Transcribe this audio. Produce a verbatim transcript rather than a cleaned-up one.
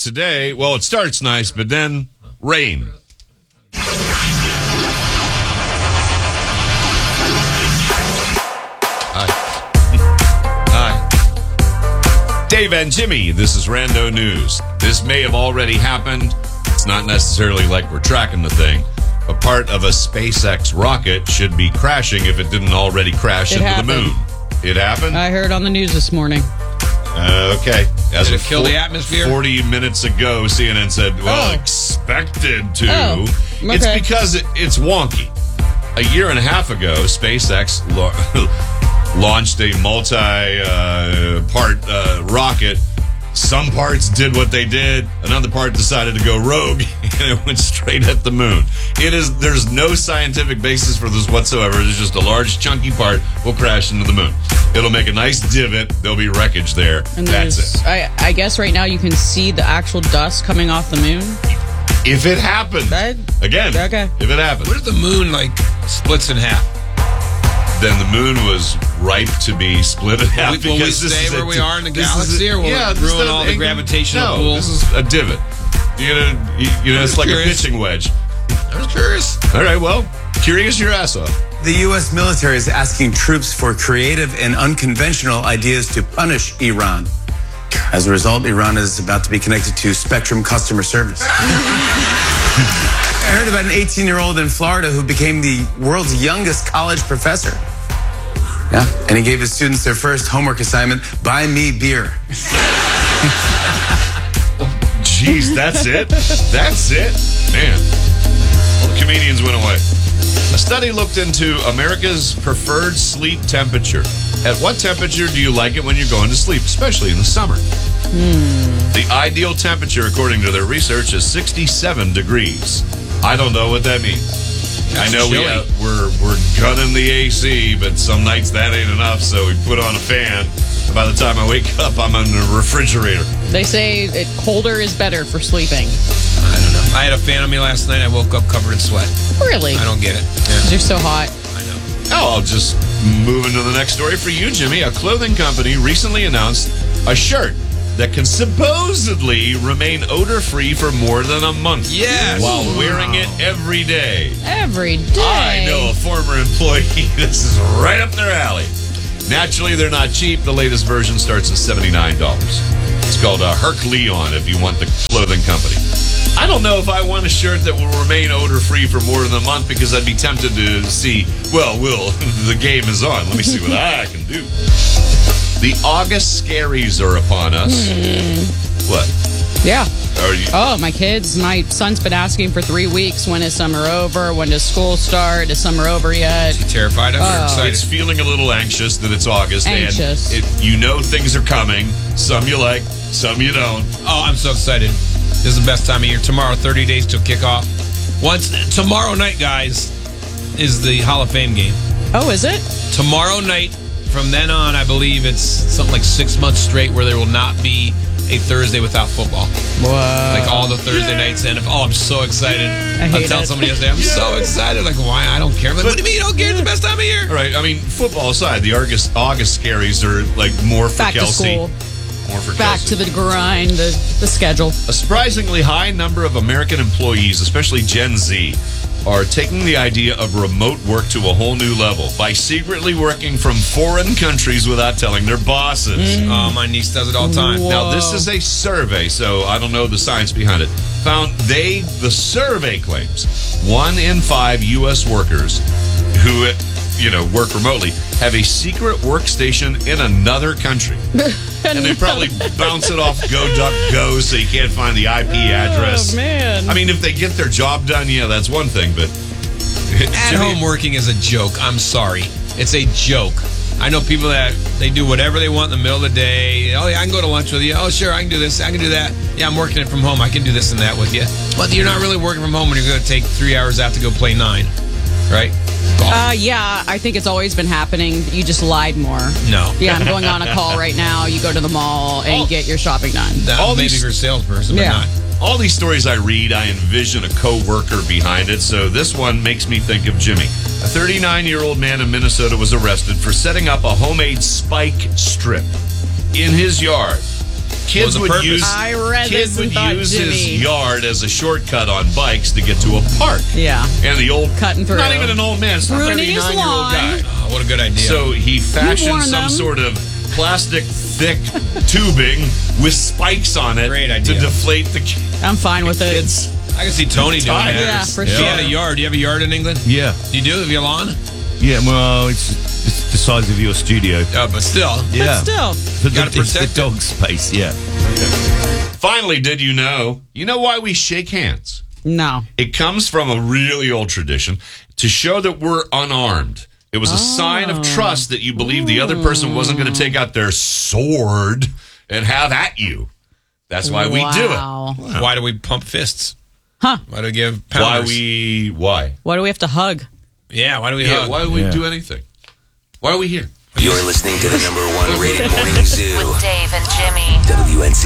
today. Well, it starts nice, but then rain. Hi. Hi. Dave and Jimmy, this is Rando News. This may have already happened. It's not necessarily like we're tracking the thing. A part of a SpaceX rocket should be crashing if it didn't already crash It into happened. the moon. It happened? I heard on the news this morning. Uh, okay. As Did of it kill the atmosphere? forty minutes ago, C N N said, well, Oh. expected to. Oh, It's okay. because it, it's wonky. A year and a half ago, SpaceX lo- launched a multi-part uh, uh, rocket. Some parts did what they did. Another part decided to go rogue, and it went straight at the moon. It is. There's no scientific basis for this whatsoever. It's just a large, chunky part will crash into the moon. It'll make a nice divot. There'll be wreckage there. And That's there's- it. I, I guess right now you can see the actual dust coming off the moon. If it happens. That- Again, okay. if it happens. What if the moon, like, splits in half? Then the moon was ripe to be split in half. Will we- will we because this stay is a where we di- are in the this is galaxy, a- or will yeah, it this ruin is all the a- gravitational no, pull? this is a divot. You're gonna, you, you know, it's like Curious. a pitching wedge. I was curious. All right, well, curious your ass off. The U S military is asking troops for creative and unconventional ideas to punish Iran. As a result, Iran is about to be connected to Spectrum customer service. I heard about an eighteen-year-old in Florida who became the world's youngest college professor. Yeah, and he gave his students their first homework assignment, buy me beer. Jeez, that's it? That's it? Man, all the comedians went away. A study looked into America's preferred sleep temperature. At what temperature do you like it when you're going to sleep, especially in the summer? The ideal temperature, according to their research, is sixty-seven degrees. I don't know what that means. I know we, chilly. uh, we're we're gunning the A C, but some nights that ain't enough, so we put on a fan. And by the time I wake up, I'm in the refrigerator. They say it colder is better for sleeping. I don't know. I had a fan on me last night. I woke up covered in sweat. Really? I don't get it. Yeah, You're so hot. I know. Oh, I'll just move into the next story for you, Jimmy. A clothing company recently announced a shirt that can supposedly remain odor-free for more than a month. Yes. While wearing it every day. Every day. I know a former employee. This is right up their alley. Naturally, they're not cheap. The latest version starts at seventy-nine dollars. It's called uh, Herc Leon if you want the clothing company. I don't know if I want a shirt that will remain odor-free for more than a month because I'd be tempted to see, well, Will, the game is on. Let me see what I can do. The August scaries are upon us. What? Yeah. Are you, Oh, my kids. My son's been asking for three weeks. When is summer over? When does school start? Is summer over yet? You terrified of it or Oh. excited? It's feeling a little anxious that it's August. Anxious. And it, you know things are coming. Some you like, some you don't. Oh, I'm so excited. This is the best time of year. Tomorrow, thirty days till kickoff. Once tomorrow night, guys, is the Hall of Fame game. Oh, is it? Tomorrow night, from then on, I believe it's something like six months straight where there will not be a Thursday without football. Whoa. Like all the Thursday nights. And oh, I'm so excited. I I'll hate tell it. somebody yesterday, I'm so excited. Like, why? I don't care. I'm like, what do you mean you don't care? It's the best time of year. All right. I mean, football aside, the August August scaries are like more for Back to Kelsey. school. More for Back Kelsey. to the grind, the, the schedule. A surprisingly high number of American employees, especially Gen Z, are taking the idea of remote work to a whole new level by secretly working from foreign countries without telling their bosses. Oh, my niece does it all the time. Whoa. Now, this is a survey, so I don't know the science behind it. Found they, the survey claims, one in five U S workers who, you know, work remotely have a secret workstation in another country. And they probably bounce it off GoDuckGo so you can't find the I P address. Oh, man. I mean, if they get their job done, yeah, that's one thing, but... At home working is a joke. I'm sorry. It's a joke. I know people that they do whatever they want in the middle of the day. Oh, yeah, I can go to lunch with you. Oh, sure, I can do this. I can do that. Yeah, I'm working it from home. I can do this and that with you. But you're not really working from home when you're going to take three hours out to go play nine, right? Golf. Uh, yeah, I think it's always been happening. You just lied more. No. Yeah, I'm going on a call right now. You go to the mall and Oh. get your shopping done. That all maybe these- for a salesperson, but Yeah. not. All these stories I read, I envision a co-worker behind it, so this one makes me think of Jimmy. A thirty-nine-year-old man in Minnesota was arrested for setting up a homemade spike strip in his yard. kids the would purpose? use I read kid this and would thought, use Jimmy. his yard as a shortcut on bikes to get to a park. Yeah. And the old Cutting through. not even an old man, it's a Ruining his thirty-nine year old lawn. guy. Oh, what a good idea. So he fashioned warned some them. sort of plastic thick tubing with spikes on it Great to idea. deflate the ki- I'm fine with it. kids. I can see Tony doing that. Yeah, for He sure. had a yard. Do you have a yard in England? Yeah. You do? Have you a lawn? Yeah, well, it's, it's the size of your studio. Oh, but still. Yeah. But still. The, gotta the, it's protect the it. dog space, yeah. Finally, did you know? You know why we shake hands? No. It comes from a really old tradition to show that we're unarmed. It was a sign of trust that you believed the other person wasn't going to take out their sword and have at you. That's why we do it. Wow. Why do we pump fists? Huh. Why do we give Why pounders? we? Why? Why do we have to hug? Yeah, why do we Yeah. hug? Why do we Yeah. do anything? Why are we here? You're listening to the number one rated morning zoo. With Dave and Jimmy. W N C